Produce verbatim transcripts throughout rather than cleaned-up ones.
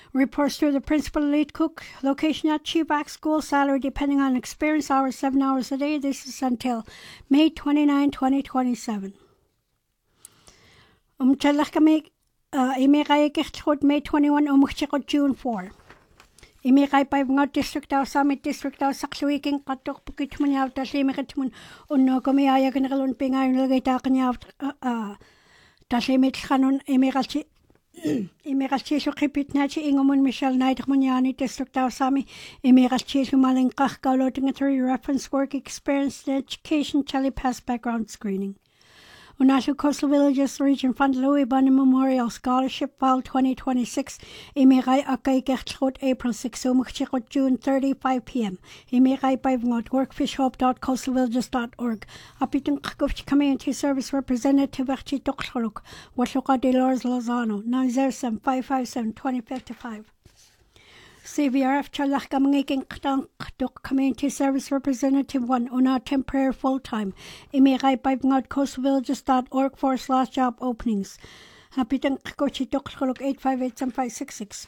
Reports through the principal lead cook. Location at Chivac School. Salary depending on experience. Hours seven hours a day. This is until May twenty-ninth, twenty twenty-seven. Um chalach kami imi kay kichot May twenty-first umchikot June fourth. Imi kay five ngot district daw summit district daw sakluiking katok pukit mo niya ta simi kitmun unno kami aya kanakalun pingay nilagay ta kanya ah ta simi kanon imi kalchi imi kalchi so kipit na chi ingomun Michelle Knight munyani district daw sami imi kalchi sumaling kah kauloting three reference work experience education chali pass background screening. Unashu Coastal Villages Region Fund Louis Bunny Memorial Scholarship Fall twenty twenty-six. Imirai Akai Gertschot April sixth. Umchikot June thirtieth, five p.m. Imirai Bivngot workfishhope dot coastal villages dot org. Apitung Kukufch Community Service Representative Archie Tokcholuk. Washoka de Lors Lozano. nine zero seven, five five seven, two zero five five. C V R F Chalach Kamanging Kdok Community Service Representative one Una temporary full time. Imirai Bivngot coastal villages dot org for slash job openings. Hapitan Kochi Tokcholuk eight five eight seven five six six.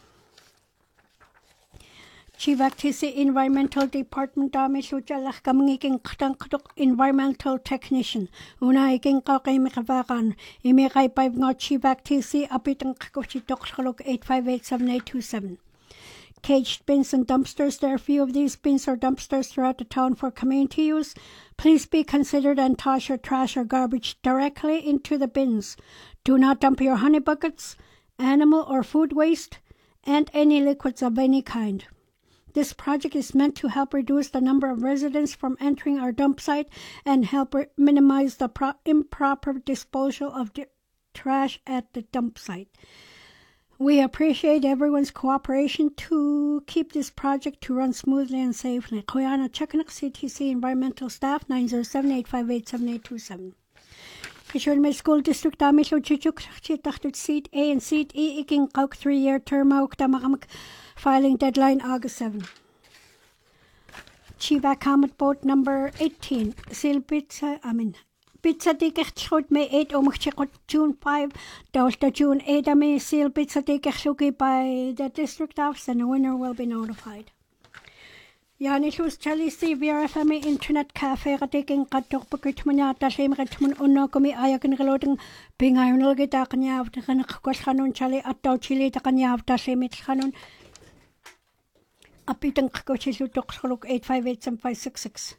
Chivac T C Environmental Department Dami Shuchalach Kamanging Kdok Environmental Technician. Una Iking Kaki Mikavakan. Imirai Bivngot Chivac T C Apitan Kochi Tokcholuk eight five eight seven eight two seven. Caged bins and dumpsters. There are a few of these bins or dumpsters throughout the town for community use. Please be considered and toss your trash or garbage directly into the bins. Do not dump your honey buckets, animal or food waste, and any liquids of any kind. This project is meant to help reduce the number of residents from entering our dump site and help re- minimize the pro- improper disposal of di- trash at the dump site. We appreciate everyone's cooperation to keep this project to run smoothly and safely. Koyana Chekanak C T C Environmental Staff nine zero seven, eight five eight, seven eight two seven. Kishore School District Damisho Chichuk Chitachut Seat A and Seat E Iking Kauk three year term out Damamak filing deadline August seventh. Chivac Comet Boat number eighteen. Seal Pizza I mean Pizza ticket shot me eight omchikot June fifth. Delta June eighth me seal pizza ticket shuki by the district office and the winner will be notified. Yani shus chali C V R F M internet cafe taking katok pakit manya ta same retmun unno kami ayakan galoding pingayon lagi ta kanya after kan kwas kanon chali at daw chili ta kanya after same it kanon apitang kakochi tok eight five eight seven five six six.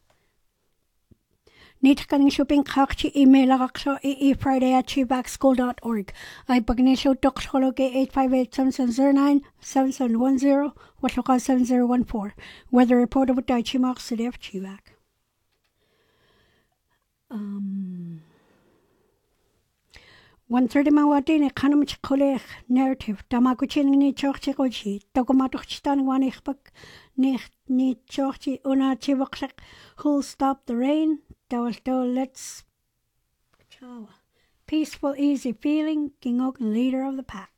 Nit kaning shopping kakchi email akso e Friday at chivac school dot org. Ay pagnisyo tokshologe eight five eight seven seven zero nine seven seven one zero watloka seven zero one four. Weather reporter with Daichimak City of Chivac. Um one thirty mawatin economic college narrative. Damakuchin ni chorchi kochi. Tokomatochitan one ichpak ni ni chorchi una chivokshek who'll stop the rain. Let's peaceful, easy feeling, King Oak, leader of the pack.